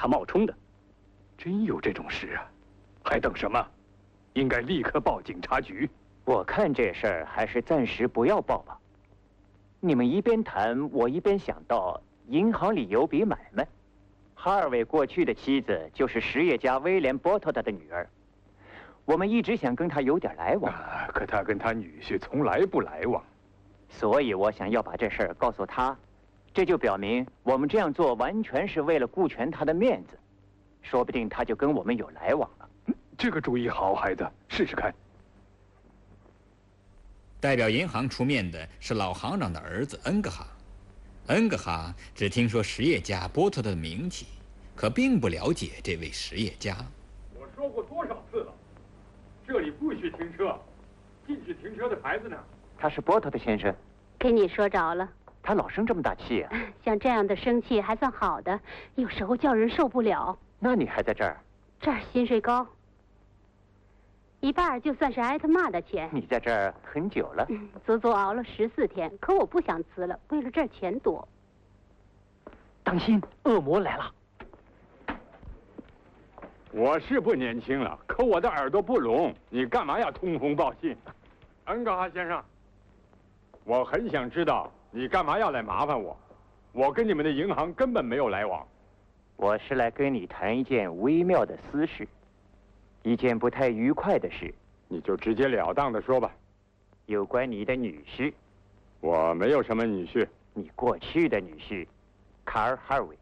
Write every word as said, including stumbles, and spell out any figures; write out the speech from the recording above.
他冒充的。 真有这种事啊？还等什么？应该立刻报警察局。 我看这事儿还是暂时不要报吧。你们一边谈，我一边想到银行里有笔买卖。哈尔韦过去的妻子就是实业家威廉·波特特的女儿，我们一直想跟他有点来往。 啊，可他跟他女婿从来不来往， 所以我想要把这事儿告诉他，这就表明我们这样做完全是为了顾全他的面子，说不定他就跟我们有来往了。 嗯，这个主意好，孩子，试试看。 代表银行出面的是老行长的儿子恩格哈。恩格哈只听说实业家波特特的名气，可并不了解这位实业家。 我说过多少次了，这里不许停车，禁止停车的牌子呢。 他是波特特先生， 给你说着了。 他老生这么大气啊？ 像这样的生气还算好的，有时候叫人受不了。 那你还在这儿？ 这儿薪水高，一半就算是挨他骂的钱。 你在这儿很久了？ 嗯，足足熬了十四天，可我不想辞了，为了这儿钱多。 当心，恶魔来了！ 我是不年轻了，可我的耳朵不聋，你干嘛要通风报信？恩格哈先生，我很想知道你干嘛要来麻烦我？我跟你们的银行根本没有来往。 我是来跟你谈一件微妙的私事，一件不太愉快的事。 你就直截了当的说吧。 有关你的女婿。 我没有什么女婿。 你过去的女婿，卡尔·哈尔韦。